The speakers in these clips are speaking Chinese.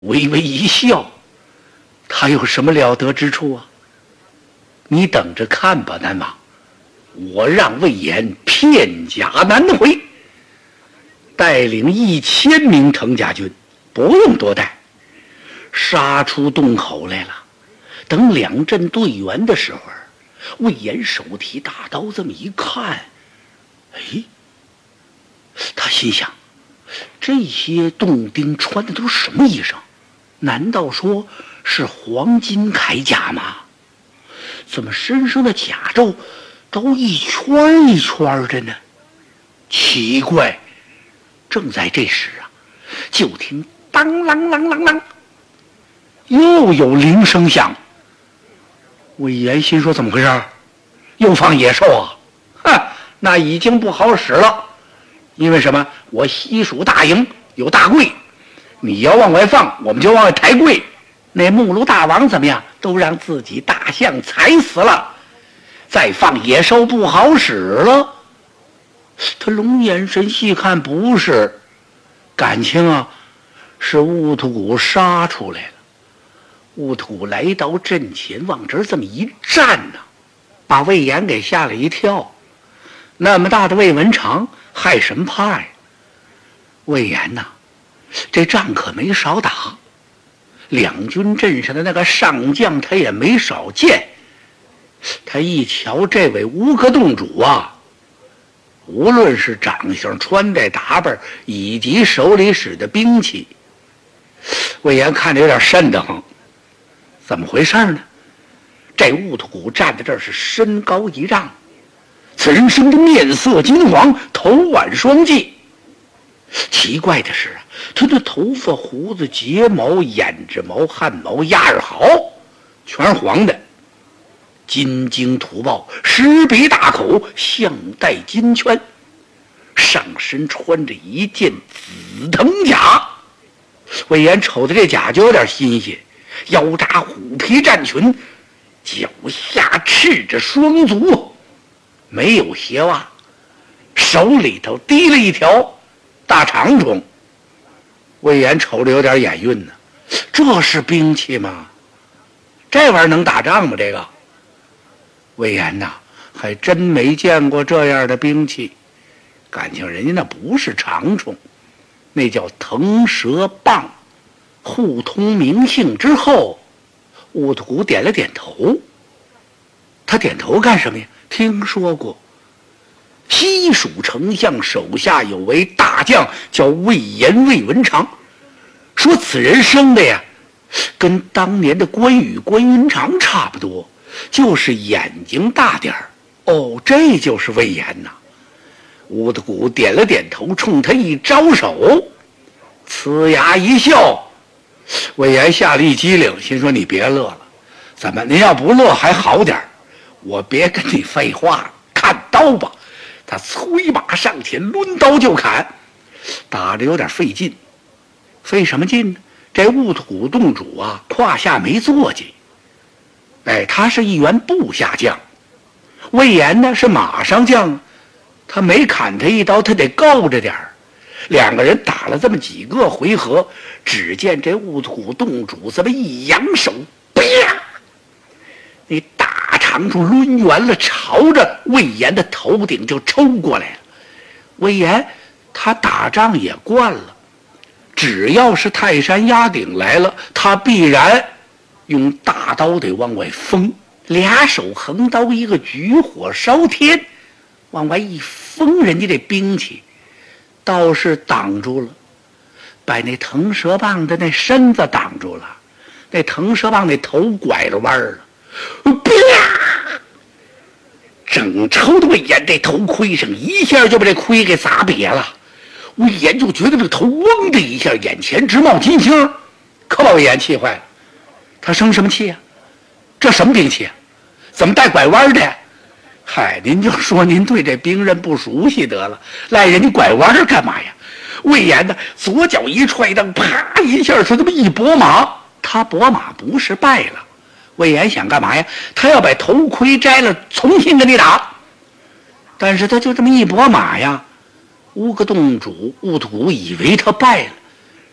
微微一笑，他有什么了得之处啊？你等着看吧，南王，我让魏延片甲难回，带领1000名程家军，不用多待，杀出洞口来了。等两阵对圆的时候，魏延手提大刀这么一看，哎，他心想，这些洞丁穿的都是什么衣裳？难道说是黄金铠甲吗？怎么身上的甲胄都一圈一圈的呢？奇怪！正在这时啊，就听当啷啷啷啷，又有铃声响。魏延心说：怎么回事？又放野兽啊？哼，那已经不好使了。因为什么？我西蜀大营有大柜，你要往外放，我们就往外抬柜。那目录大王怎么样？都让自己大象踩死了，再放野兽不好使了。他龙眼神细看，不是，感情啊，是乌突骨杀出来了。乌突骨来到阵前，往这儿这么一站呢，把魏延给吓了一跳。那么大的魏文长，害什么怕呀？魏延呐，这仗可没少打，两军阵上的那个上将他也没少见。他一瞧这位乌戈洞主啊，无论是长相、穿戴打扮，以及手里使的兵器，魏延看着有点瘆得慌。怎么回事呢？这乌突骨站在这儿是身高1丈，此人生的面色金黄，头挽双髻。奇怪的是啊，他的头发、胡子、睫毛、胭脂毛、汗毛、压耳毫，全是黄的。金睛突爆，石鼻大口，项带金圈，上身穿着一件紫藤甲。魏延瞅的这甲就有点新鲜，腰扎虎皮战裙，脚下赤着双足，没有鞋袜，手里头提了一条大长虫。魏延瞅着有点眼晕呢，这是兵器吗？这玩意儿能打仗吗？这个魏延呐，还真没见过这样的兵器，感情人家那不是长虫，那叫腾蛇棒。互通名姓之后，乌突骨点了点头。他点头干什么呀？听说过西蜀丞相手下有位大将叫魏延，魏文长，说此人生的呀跟当年的关羽关云长差不多，就是眼睛大点儿。哦，这就是魏延呐。乌突骨点了点头，冲他一招手，呲牙一笑。魏延吓了一激灵，心说你别乐了，怎么您要不乐还好点，我别跟你废话了，看刀吧。他催马上前，抡刀就砍，打着有点费劲。费什么劲呢？这乌突骨洞主啊，胯下没坐骑，哎，他是一员部下将。魏延呢是马上将，他没砍他一刀，他得够着点儿。两个人打了这么几个回合，只见这乌突骨洞主这么一扬手，啪！那大长虫抡圆了，朝着魏延的头顶就抽过来了。魏延他打仗也惯了，只要是泰山压顶来了，他必然用大刀得往外锋，俩手横刀，一个举火烧天，往外一锋，人家这兵器倒是挡住了，把那腾蛇棒的那身子挡住了，那腾蛇棒那头拐了弯了，啪！整抽的魏延这头盔上一下就把这盔给砸瘪了。魏延就觉得这头嗡的一下，眼前直冒金星，可把魏延气坏了。他生什么气啊？这什么兵器啊？怎么带拐弯的呀？嗨，您就说您对这兵刃不熟悉得了，赖人家拐弯干嘛呀？魏延呢，左脚一踹蹬，啪一下，他这么一拨马，他拨马不是败了。魏延想干嘛呀？他要把头盔摘了，重新跟你打。但是他就这么一拨马呀，乌戈洞主乌突骨以为他败了，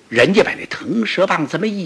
人家把那腾蛇棒这么一